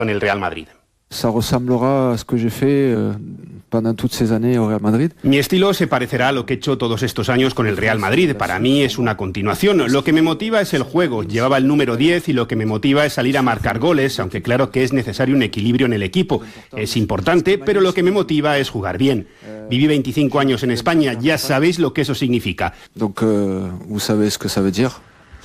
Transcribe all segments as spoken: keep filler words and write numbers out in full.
con el Real Madrid. Ça ressemblera a ce que j'ai fait euh, pendant toutes ces années au Real Madrid. Mi estilo se parecerá a lo que he hecho todos estos años con el Real Madrid. Para mí es una continuación. Lo que me motiva es el juego. Llevaba el número diez y lo que me motiva es salir a marcar goles, aunque claro que es necesario un equilibrio en el equipo. Es importante, pero lo que me motiva es jugar bien. Viví veinticinco años en España, ya sabéis lo que eso significa. Donc, euh, vous savez ce que ça veut dire.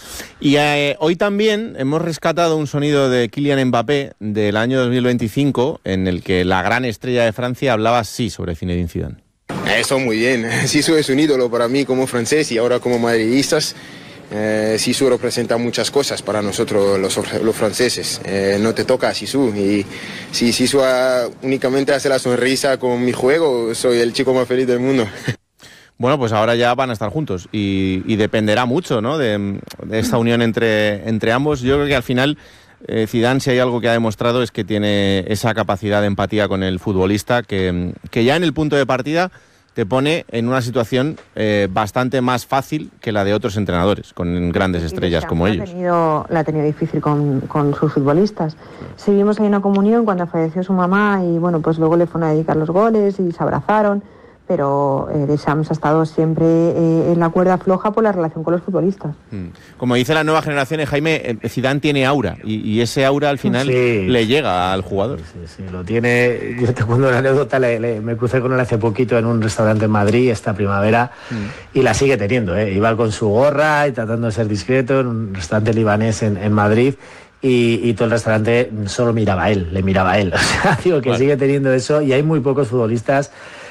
Y eh, hoy también hemos rescatado un sonido de Kylian Mbappé del año dos mil veinticinco, en el que la gran estrella de Francia hablaba así sobre Zinedine Zidane. Eso muy bien. Zizou es un ídolo para mí como francés y ahora como madridistas. Eh, Zizou representa muchas cosas para nosotros los, los franceses. Eh, no te toca a Zizou, y si Zizou únicamente hace la sonrisa con mi juego, soy el chico más feliz del mundo. Bueno, pues ahora ya van a estar juntos y, y dependerá mucho, ¿no?, de, de esta unión entre, entre ambos. Yo creo que al final eh, Zidane, si hay algo que ha demostrado, es que tiene esa capacidad de empatía con el futbolista que, que ya en el punto de partida te pone en una situación eh, bastante más fácil que la de otros entrenadores, con grandes estrellas como ellos. La ha tenido, la ha tenido difícil con, con sus futbolistas. Sí, vimos ahí una comunión cuando falleció su mamá y bueno, pues luego le fueron a dedicar los goles y se abrazaron. Pero eh, Deschamps ha estado siempre eh, en la cuerda floja por la relación con los futbolistas. Como dice la nueva generación, Jaime, Zidane tiene aura y, y ese aura al final sí le llega al jugador. Sí, sí, lo tiene. Yo te cuento una anécdota, le, le, me crucé con él hace poquito en un restaurante en Madrid esta primavera mm. y la sigue teniendo, ¿eh? Iba con su gorra y tratando de ser discreto en un restaurante libanés en, en Madrid. Y, y todo el restaurante solo miraba a él, le miraba a él. O sea, digo que vale. Sigue teniendo eso y hay muy pocos futbolistas.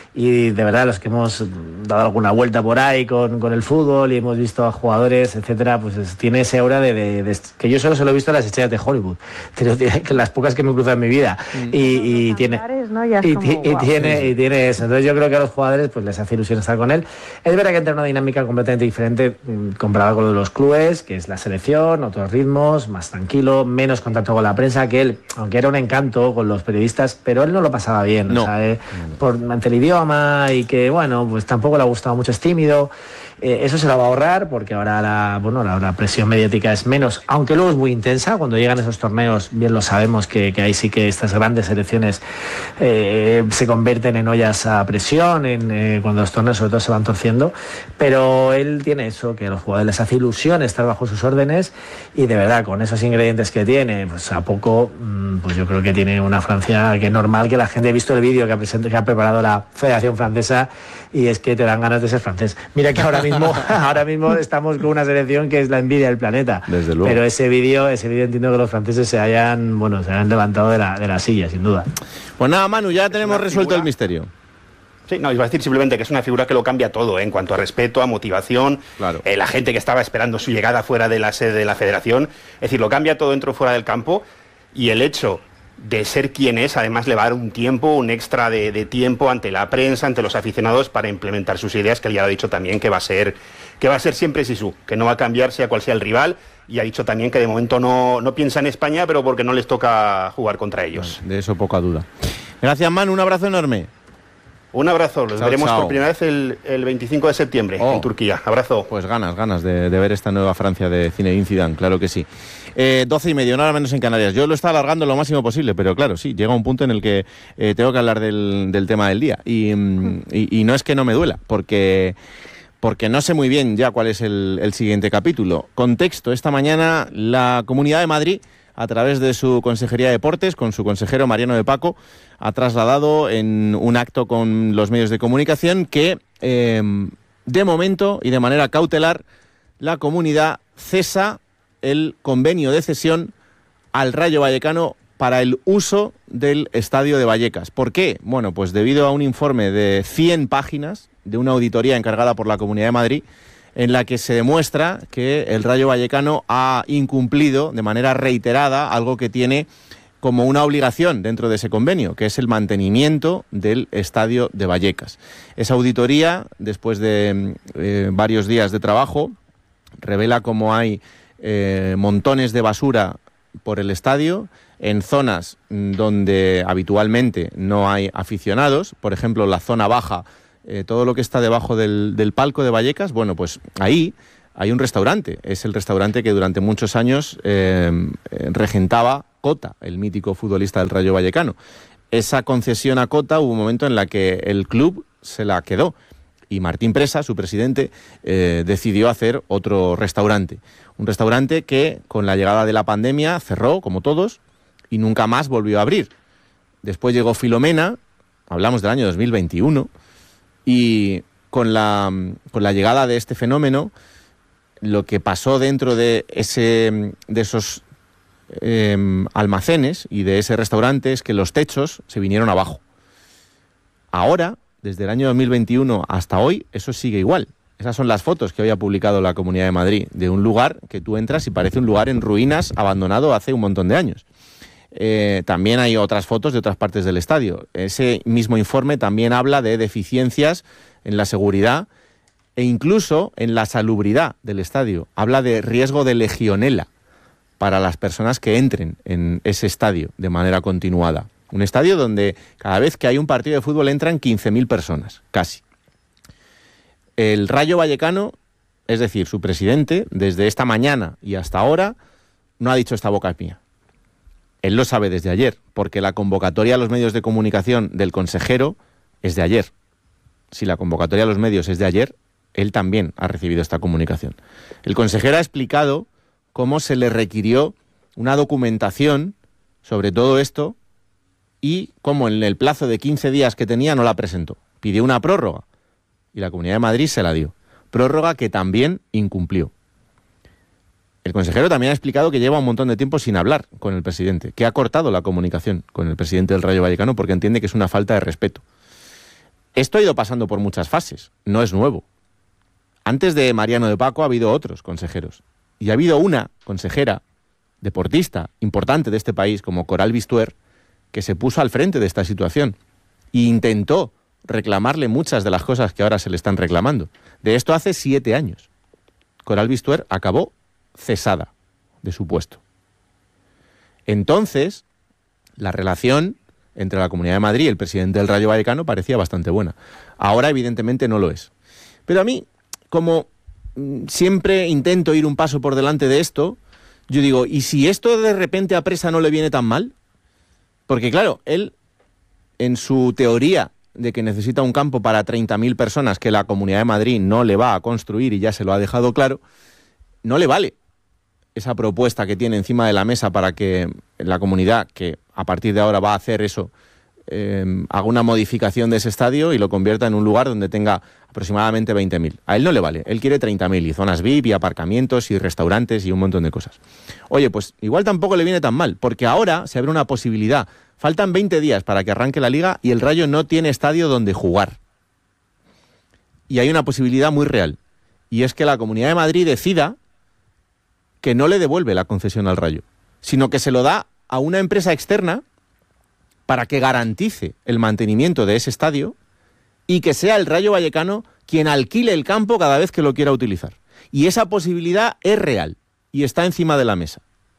Y de verdad, los que hemos dado alguna vuelta por ahí con, con el fútbol y hemos visto a jugadores, etcétera, pues es, tiene ese aura de, de, de, que yo solo se lo he visto a las estrellas de Hollywood, pero tiene, que las pocas que me cruzan en mi vida. Mm. Y, y, tiene, ¿no? y, como, y, wow. tiene, sí. y tiene eso. Entonces yo creo que a los jugadores pues les hace ilusión estar con él. Es verdad que entra en una dinámica completamente diferente comparada con lo de los clubes, que es la selección, otros ritmos, más tranquilo, menos contacto con la prensa, que él, aunque era un encanto con los periodistas, pero él no lo pasaba bien. No. O sea, eh, por, ante el idioma, y que bueno, pues tampoco le ha gustado mucho, es tímido. Eh, eso se lo va a ahorrar porque ahora la, bueno, la, la presión mediática es menos, aunque luego es muy intensa. Cuando llegan esos torneos, bien lo sabemos que, que ahí sí que estas grandes selecciones eh, se convierten en ollas a presión, en, eh, cuando los torneos sobre todo se van torciendo, pero él tiene eso, que a los jugadores les hace ilusión estar bajo sus órdenes y de verdad con esos ingredientes que tiene, pues a poco, pues yo creo que tiene una Francia que es normal que la gente ha visto el vídeo que ha, present- que ha preparado la Federación Francesa y es que te dan ganas de ser francés. Mira que ahora mismo ahora mismo estamos con una selección que es la envidia del planeta. Desde luego. Pero ese vídeo, ese vídeo entiendo que los franceses se hayan, bueno, se hayan levantado de la, de la silla, sin duda. Pues nada, Manu, ya tenemos resuelto figura... el misterio. Sí, no, iba a decir simplemente que es una figura que lo cambia todo, ¿eh? En cuanto a respeto, a motivación, claro. eh, la gente que estaba esperando su llegada fuera de la sede de la Federación, es decir, lo cambia todo dentro o fuera del campo, y el hecho de ser quien es, además le va a dar un tiempo, un extra de, de tiempo ante la prensa, ante los aficionados, para implementar sus ideas, que él ya ha dicho también que va a ser, que va a ser siempre Zizou, que no va a cambiar sea cual sea el rival, y ha dicho también que de momento no, no piensa en España, pero porque no les toca jugar contra ellos. De eso poca duda. Gracias, Manu, un abrazo enorme. Un abrazo, los chao, veremos chao. por primera vez el, el veinticinco de septiembre oh. en Turquía. Abrazo. Pues ganas, ganas de, de ver esta nueva Francia de Zinedine Zidane, claro que sí. Eh, doce y media, una hora menos en Canarias. Yo lo estaba alargando lo máximo posible, pero claro, sí, llega un punto en el que eh, tengo que hablar del, del tema del día. Y, mm. y, y no es que no me duela, porque... porque no sé muy bien ya cuál es el, el siguiente capítulo. Contexto, esta mañana la Comunidad de Madrid, a través de su Consejería de Deportes, con su consejero Mariano de Paco, ha trasladado en un acto con los medios de comunicación que, eh, de momento y de manera cautelar, la comunidad cesa el convenio de cesión al Rayo Vallecano para el uso del estadio de Vallecas. ¿Por qué? Bueno, pues debido a un informe de cien páginas de una auditoría encargada por la Comunidad de Madrid, en la que se demuestra que el Rayo Vallecano ha incumplido de manera reiterada algo que tiene como una obligación dentro de ese convenio, que es el mantenimiento del estadio de Vallecas. Esa auditoría, después de eh, varios días de trabajo, revela cómo hay eh, montones de basura por el estadio, en zonas donde habitualmente no hay aficionados, por ejemplo, la zona baja, Eh, todo lo que está debajo del, del palco de Vallecas, bueno, pues ahí hay un restaurante. Es el restaurante que durante muchos años eh, regentaba Cota, el mítico futbolista del Rayo Vallecano. Esa concesión a Cota hubo un momento en la que el club se la quedó y Martín Presa, su presidente, eh, decidió hacer otro restaurante. Un restaurante que con la llegada de la pandemia cerró, como todos, y nunca más volvió a abrir. Después llegó Filomena, hablamos del año dos mil veintiuno, y con la, con la llegada de este fenómeno, lo que pasó dentro de, ese, de esos eh, almacenes y de ese restaurante es que los techos se vinieron abajo. Ahora, desde el año dos mil veintiuno hasta hoy, eso sigue igual. Esas son las fotos que hoy ha publicado la Comunidad de Madrid, de un lugar que tú entras y parece un lugar en ruinas, abandonado hace un montón de años. Eh, también hay otras fotos de otras partes del estadio. Ese mismo informe también habla de deficiencias en la seguridad e incluso en la salubridad del estadio. Habla de riesgo de legionela para las personas que entren en ese estadio de manera continuada. Un estadio donde cada vez que hay un partido de fútbol entran quince mil personas, casi. El Rayo Vallecano, es decir, su presidente, desde esta mañana y hasta ahora, no ha dicho esta boca es mía. Él lo sabe desde ayer, porque la convocatoria a los medios de comunicación del consejero es de ayer. Si la convocatoria a los medios es de ayer, él también ha recibido esta comunicación. El consejero ha explicado cómo se le requirió una documentación sobre todo esto y cómo en el plazo de quince días que tenía no la presentó. Pidió una prórroga y la Comunidad de Madrid se la dio. Prórroga que también incumplió. El consejero también ha explicado que lleva un montón de tiempo sin hablar con el presidente, que ha cortado la comunicación con el presidente del Rayo Vallecano porque entiende que es una falta de respeto. Esto ha ido pasando por muchas fases, no es nuevo. Antes de Mariano de Paco ha habido otros consejeros. Y ha habido una consejera, deportista, importante de este país, como Coral Bistuer, que se puso al frente de esta situación e intentó reclamarle muchas de las cosas que ahora se le están reclamando. De esto hace siete años. Coral Bistuer acabó cesada de su puesto. Entonces, la relación entre la Comunidad de Madrid y el presidente del Rayo Vallecano parecía bastante buena. Ahora, evidentemente, no lo es. Pero a mí, como siempre intento ir un paso por delante de esto, yo digo, ¿y si esto de repente a Presa no le viene tan mal? Porque claro, él, en su teoría de que necesita un campo para treinta mil personas que la Comunidad de Madrid no le va a construir, y ya se lo ha dejado claro, no le vale esa propuesta que tiene encima de la mesa para que la comunidad, que a partir de ahora va a hacer eso, eh, haga una modificación de ese estadio y lo convierta en un lugar donde tenga aproximadamente veinte mil. A él no le vale, él quiere treinta mil y zonas V I P y aparcamientos y restaurantes y un montón de cosas. Oye, pues igual tampoco le viene tan mal, porque ahora se abre una posibilidad. Faltan veinte días para que arranque la Liga y el Rayo no tiene estadio donde jugar. Y hay una posibilidad muy real, y es que la Comunidad de Madrid decida que no le devuelve la concesión al Rayo, sino que se lo da a una empresa externa para que garantice el mantenimiento de ese estadio y que sea el Rayo Vallecano quien alquile el campo cada vez que lo quiera utilizar. Y esa posibilidad es real y está encima de la mesa.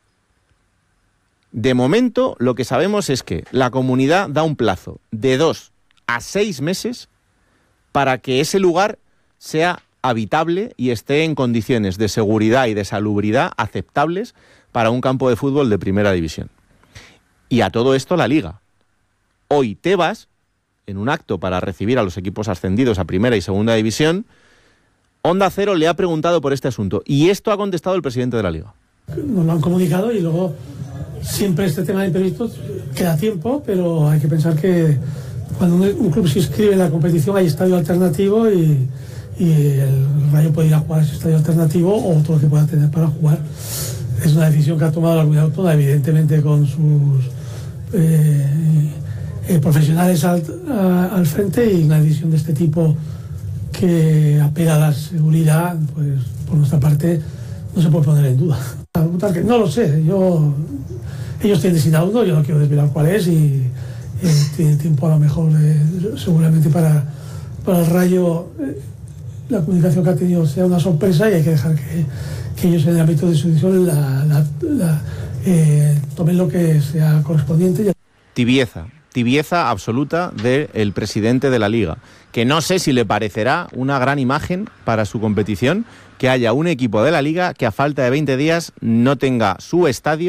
De momento, lo que sabemos es que la comunidad da un plazo de dos a seis meses para que ese lugar sea habitable y esté en condiciones de seguridad y de salubridad aceptables para un campo de fútbol de primera división. Y a todo esto la Liga. Hoy Tebas, en un acto para recibir a los equipos ascendidos a primera y segunda división, Onda Cero le ha preguntado por este asunto y esto ha contestado el presidente de la Liga. Nos lo han comunicado y luego siempre este tema de imprevistos queda tiempo, pero hay que pensar que cuando un club se inscribe en la competición hay estadio alternativo y y el Rayo puede ir a jugar a ese estadio alternativo o todo lo que pueda tener para jugar. Es una decisión que ha tomado la comunidad autónoma, evidentemente con sus eh, eh, profesionales al, a, al frente, y una decisión de este tipo que apela a la seguridad, pues por nuestra parte no se puede poner en duda. No lo sé, yo ellos tienen designado uno, yo no quiero desvelar cuál es, y eh, tienen tiempo a lo mejor eh, seguramente para, para el Rayo. Eh, la comunicación que ha tenido sea una sorpresa y hay que dejar que, que ellos en el ámbito de su decisión la, la, la, eh, tomen lo que sea correspondiente. Tibieza, tibieza absoluta del presidente de la Liga, que no sé si le parecerá una gran imagen para su competición que haya un equipo de la Liga que a falta de veinte días no tenga su estadio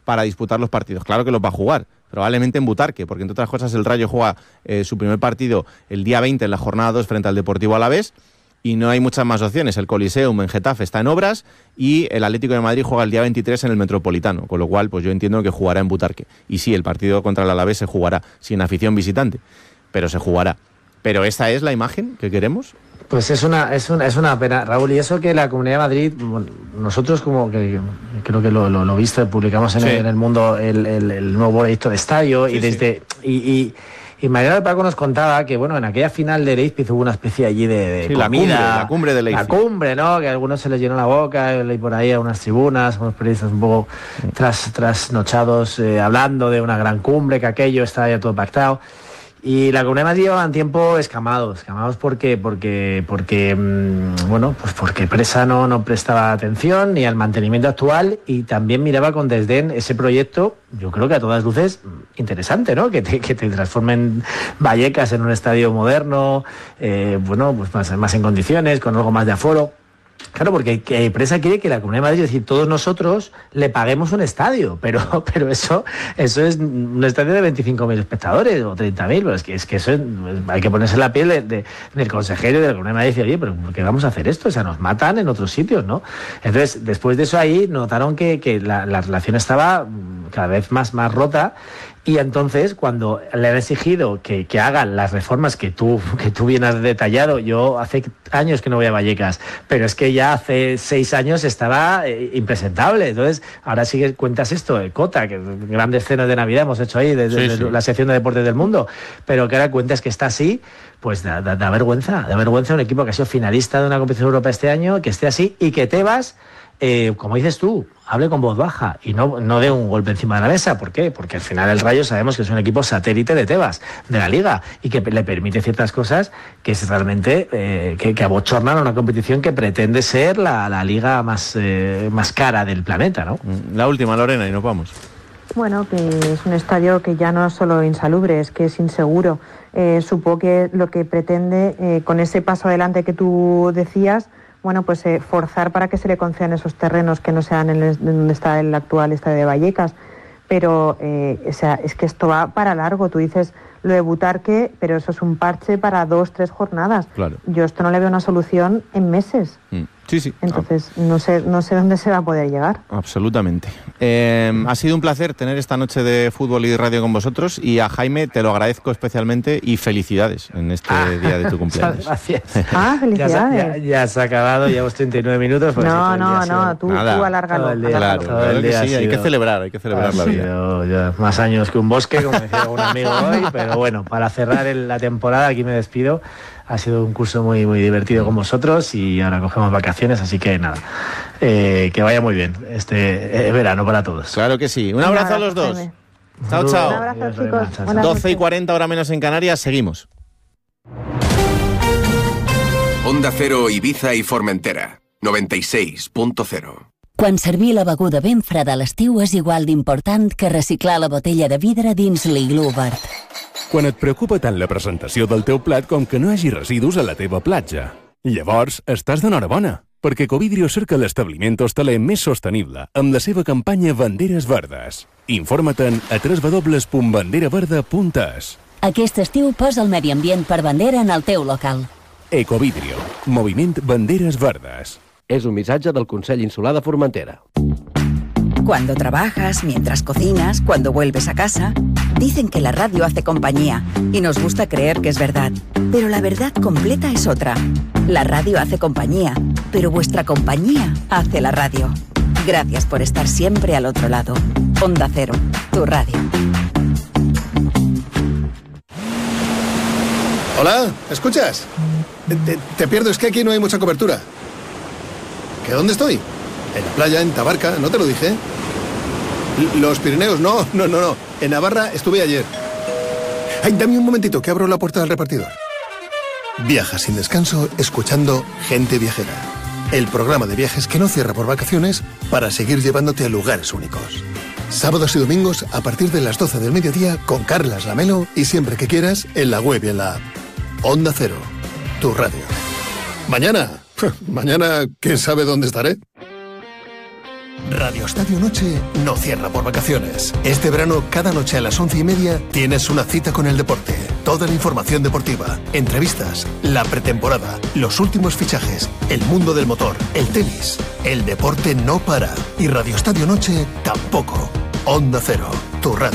para disputar los partidos. Claro que los va a jugar, probablemente en Butarque, porque entre otras cosas el Rayo juega eh, su primer partido el día veinte en la jornada dos frente al Deportivo Alavés, y no hay muchas más opciones. El Coliseum en Getafe está en obras y el Atlético de Madrid juega el día veintitrés en el Metropolitano, con lo cual pues yo entiendo que jugará en Butarque. Y sí, el partido contra el Alavés se jugará, sin afición visitante, pero se jugará. ¿Pero esta es la imagen que queremos? Pues es una, es una, es una pena, Raúl, y eso que la Comunidad de Madrid, bueno, nosotros como que creo que lo, lo, lo visto, publicamos en, sí. el, en el mundo el, el, el nuevo proyecto de estadio, sí, y desde sí. y, y Y Mariano de Paco nos contaba que, bueno, en aquella final de Leipzig hubo una especie allí de, de sí, comida. La cumbre, la cumbre de Leipzig. La cumbre, ¿no? Que a algunos se les llenó la boca, y por ahí a unas tribunas, unos periodistas un poco tras, trasnochados, eh, hablando de una gran cumbre, que aquello estaba ya todo pactado. Y la Comunidad de Madrid llevaban tiempo escamados, escamados porque, porque, porque, mmm, bueno, pues porque Presa no, no prestaba atención ni al mantenimiento actual y también miraba con desdén ese proyecto, yo creo que a todas luces interesante, ¿no? Que te, que te transformen Vallecas en un estadio moderno, eh, bueno, pues más, más en condiciones, con algo más de aforo. Claro, porque que Presa quiere que la Comunidad de Madrid, es decir, todos nosotros le paguemos un estadio, pero pero eso eso es un estadio de veinticinco mil espectadores o treinta mil, pero es que, es que eso es, hay que ponerse en la piel de, de, del consejero de la Comunidad de Madrid y decir, oye, pero ¿por qué vamos a hacer esto? O sea, nos matan en otros sitios, ¿no? Entonces, después de eso ahí notaron que, que la, la relación estaba cada vez más, más rota. Y entonces, cuando le han exigido que, que hagan las reformas que tú, que tú bien has detallado, yo hace años que no voy a Vallecas, pero es que ya hace seis años estaba eh, impresentable. Entonces, ahora sí que cuentas esto, de Cota, que grandes cenas de Navidad hemos hecho ahí, desde sí, sí. la sección de deportes del mundo, pero que ahora cuentas que está así, pues da, da, da vergüenza, da vergüenza un equipo que ha sido finalista de una competición europea este año, que esté así y que Tebas, eh, como dices tú, hable con voz baja y no, no dé un golpe encima de la mesa. ¿Por qué? Porque al final el Rayo sabemos que es un equipo satélite de Tebas, de la Liga, y que le permite ciertas cosas que es realmente eh, que, que abochornan a una competición que pretende ser la, la liga más, eh, más cara del planeta, ¿no? La última, Lorena, y nos vamos. Bueno, que es un estadio que ya no es solo insalubre, es que es inseguro. Eh, supongo que lo que pretende, eh, con ese paso adelante que tú decías, bueno, pues eh, forzar para que se le concedan esos terrenos que no sean en el, donde está el actual estadio de Vallecas. Pero, eh, o sea, es que esto va para largo. Tú dices lo de Butarque, pero eso es un parche para dos, tres jornadas. Claro. Yo esto no le veo una solución en meses. Mm. Sí, sí. Entonces, no sé, no sé dónde se va a poder llegar. Absolutamente. Eh, ha sido un placer tener esta noche de fútbol y radio con vosotros, y a Jaime te lo agradezco especialmente y felicidades en este ah, día de tu cumpleaños. Gracias. Ah, felicidades. Ya, ya, ya se ha acabado, llevamos treinta y nueve minutos. Pues no, no, no, tú, tú alárgalo. Todo el día, claro, todo claro el día que sí, ha hay sido, que celebrar, hay que celebrar la vida. Sido, ya, más años que un bosque, como decía un amigo hoy, pero bueno, para cerrar el, la temporada, aquí me despido. Ha sido un curso muy muy divertido con vosotros y ahora cogemos vacaciones, así que nada, eh, que vaya muy bien este eh, verano para todos. Claro que sí. Un, un abrazo, abrazo a los dos. Jaime. Chao, chao. Un abrazo, chicos. doce y cuarenta, hora menos en Canarias, seguimos. Onda Cero, Ibiza i Formentera, noventa i sis punt zero. Quan servir la beguda ben freda a l'estiu és igual d'important que reciclar la botella de vidre dins l'iglú verd. Quan et preocupa tant la presentació del teu plat com que no hi hagi residus a la teva platja. Llavors, estàs d'enhorabona, perquè Ecovidrio cerca l'establiment hostaler més sostenible amb la seva campanya Banderes Verdes. Informa't-en a w w w punt bandera verda punt es. Aquest estiu posa el medi ambient per bandera en el teu local. Ecovidrio, moviment Banderes Verdes. Es un mensaje del Consell Insular de Formentera. Cuando trabajas, mientras cocinas, cuando vuelves a casa, dicen que la radio hace compañía y nos gusta creer que es verdad. Pero la verdad completa es otra. La radio hace compañía, pero vuestra compañía hace la radio. Gracias por estar siempre al otro lado. Onda Cero, tu radio. Hola, ¿escuchas? Te, te pierdo, es que aquí no hay mucha cobertura. ¿Que dónde estoy? En la playa, en Tabarca, ¿no te lo dije? Los Pirineos, no, no, no, no. En Navarra estuve ayer. Ay, dame un momentito, que abro la puerta del repartidor. Viaja sin descanso, escuchando Gente Viajera. El programa de viajes que no cierra por vacaciones para seguir llevándote a lugares únicos. Sábados y domingos a partir de las doce del mediodía con Carlas Lamelo y siempre que quieras en la web y en la app. Onda Cero, tu radio. Mañana, mañana, ¿quién sabe dónde estaré? Radio Estadio Noche no cierra por vacaciones. Este verano, cada noche a las once y media, tienes una cita con el deporte. Toda la información deportiva, entrevistas, la pretemporada, los últimos fichajes, el mundo del motor, el tenis. El deporte no para. Y Radio Estadio Noche tampoco. Onda Cero, tu radio.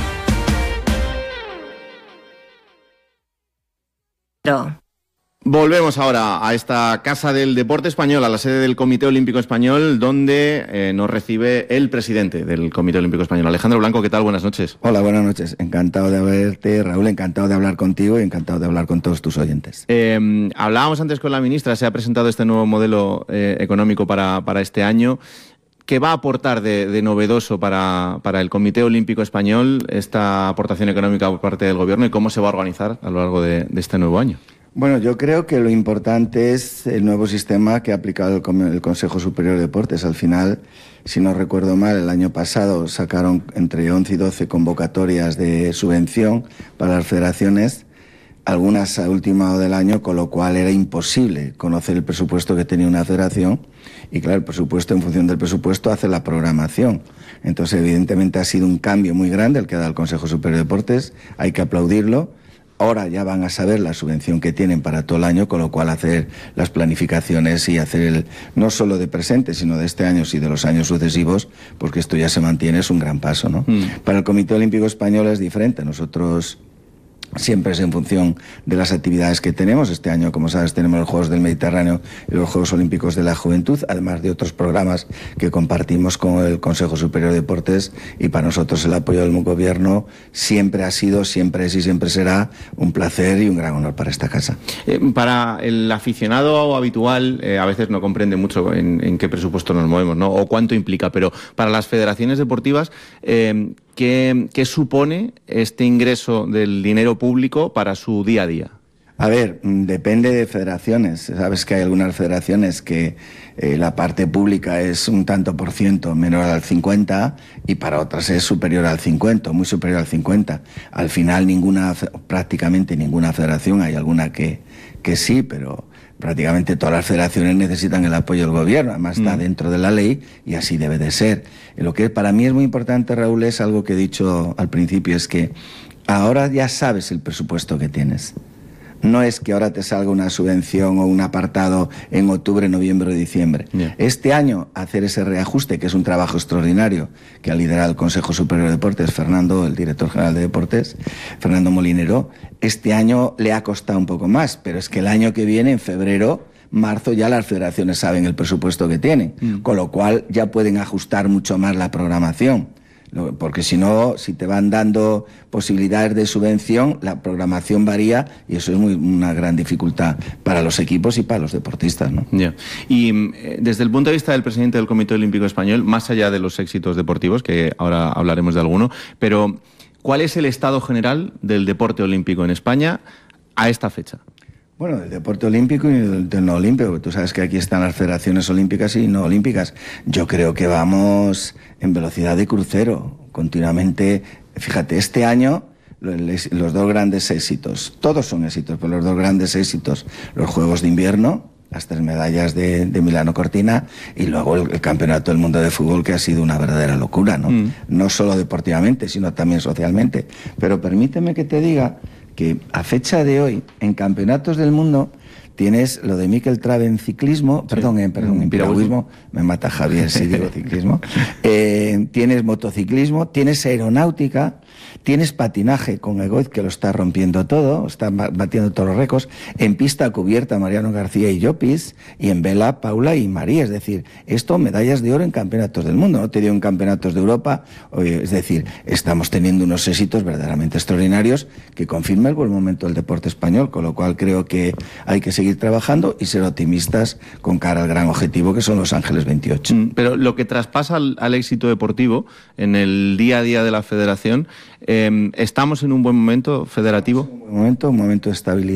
No. Volvemos ahora a esta Casa del Deporte Español, a la sede del Comité Olímpico Español, donde eh, nos recibe el presidente del Comité Olímpico Español. Alejandro Blanco, ¿qué tal? Buenas noches. Hola, buenas noches. Encantado de verte, Raúl, encantado de hablar contigo y encantado de hablar con todos tus oyentes. Eh, hablábamos antes con la ministra, se ha presentado este nuevo modelo eh, económico para, para este año. ¿Qué va a aportar de, de novedoso para, para el Comité Olímpico Español esta aportación económica por parte del Gobierno y cómo se va a organizar a lo largo de, de este nuevo año? Bueno, yo creo que lo importante es el nuevo sistema que ha aplicado el, el Consejo Superior de Deportes. Al final, si no recuerdo mal, el año pasado sacaron entre once y doce convocatorias de subvención para las federaciones, algunas a última hora del año, con lo cual era imposible conocer el presupuesto que tenía una federación. Y claro, el presupuesto, en función del presupuesto, hace la programación. Entonces, evidentemente, ha sido un cambio muy grande el que ha dado el Consejo Superior de Deportes. Hay que aplaudirlo. Ahora ya van a saber la subvención que tienen para todo el año, con lo cual hacer las planificaciones y hacer el, no solo de presente, sino de este año y de los años sucesivos, porque esto ya se mantiene, es un gran paso, ¿no? Mm. Para el Comité Olímpico Español es diferente. Nosotros siempre es en función de las actividades que tenemos. Este año, como sabes, tenemos los Juegos del Mediterráneo y los Juegos Olímpicos de la Juventud, además de otros programas que compartimos con el Consejo Superior de Deportes, y para nosotros el apoyo del Gobierno siempre ha sido, siempre es y siempre será un placer y un gran honor para esta casa. Eh, para el aficionado habitual, eh, a veces no comprende mucho en, en qué presupuesto nos movemos, ¿no? O cuánto implica, pero para las federaciones deportivas, eh, ¿Qué, ¿Qué supone este ingreso del dinero público para su día a día? A ver, depende de federaciones. Sabes que hay algunas federaciones que eh, la parte pública es un tanto por ciento menor al cincuenta y para otras es superior al cincuenta, muy superior al cincuenta. Al final ninguna, prácticamente ninguna federación, hay alguna que, que sí, pero prácticamente todas las federaciones necesitan el apoyo del Gobierno. Además está mm. dentro de la ley y así debe de ser. Y lo que para mí es muy importante, Raúl, es algo que he dicho al principio, es que ahora ya sabes el presupuesto que tienes. No es que ahora te salga una subvención o un apartado en octubre, noviembre o diciembre. Yeah. Este año hacer ese reajuste, que es un trabajo extraordinario, que ha liderado el Consejo Superior de Deportes, Fernando, el director general de Deportes, Fernando Molinero, este año le ha costado un poco más, pero es que el año que viene, en febrero, marzo, ya las federaciones saben el presupuesto que tienen, mm. con lo cual ya pueden ajustar mucho más la programación. Porque si no, si te van dando posibilidades de subvención, la programación varía y eso es muy, una gran dificultad para los equipos y para los deportistas, ¿no? Yeah. Y eh, desde el punto de vista del presidente del Comité Olímpico Español, más allá de los éxitos deportivos, que ahora hablaremos de alguno, pero ¿cuál es el estado general del deporte olímpico en España a esta fecha? Bueno, del deporte olímpico y del, del no olímpico. Tú sabes que aquí están las federaciones olímpicas y no olímpicas. Yo creo que vamos en velocidad de crucero, continuamente. Fíjate, este año los, los dos grandes éxitos, todos son éxitos, pero los dos grandes éxitos, los Juegos de Invierno, las tres medallas de, de Milano Cortina, y luego el, el Campeonato del Mundo de Fútbol, que ha sido una verdadera locura, ¿no? Mm. No solo deportivamente, sino también socialmente. Pero permíteme que te diga que a fecha de hoy, en campeonatos del mundo, tienes lo de Mikel Trave en ciclismo, sí. perdón, en, perdón, en piragüismo, me mata Javier si digo ciclismo, eh, tienes motociclismo, tienes aeronáutica, tienes patinaje con Egoiz, que lo está rompiendo todo, está batiendo todos los récords, en pista cubierta Mariano García y Llopis, y en vela Paula y María, es decir, esto medallas de oro en campeonatos del mundo, no te digo en campeonatos de Europa, es decir, estamos teniendo unos éxitos verdaderamente extraordinarios que confirma el buen momento del deporte español, con lo cual creo que hay que seguir trabajando y ser optimistas con cara al gran objetivo que son Los Ángeles veintiocho. Pero lo que traspasa al, al éxito deportivo en el día a día de la federación, eh, ¿estamos en un buen momento federativo? Un buen momento, un momento de estabilidad.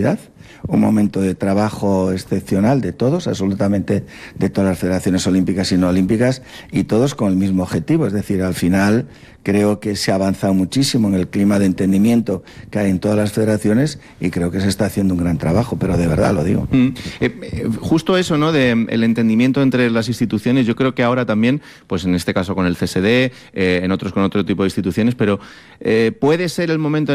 un momento de trabajo excepcional de todos, absolutamente de todas las federaciones olímpicas y no olímpicas, y todos con el mismo objetivo, es decir, al final creo que se ha avanzado muchísimo en el clima de entendimiento que hay en todas las federaciones y creo que se está haciendo un gran trabajo, pero de verdad lo digo. Mm. Eh, justo eso, ¿no?, de el entendimiento entre las instituciones, yo creo que ahora también, pues en este caso con el C S D, eh, en otros con otro tipo de instituciones, pero eh, puede ser el momento